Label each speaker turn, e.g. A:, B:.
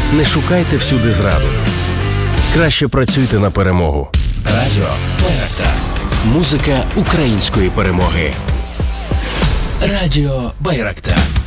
A: Не шукайте всюди зраду. Краще працюйте на перемогу. Радіо Байрактар. Музика української перемоги. Радіо Байрактар.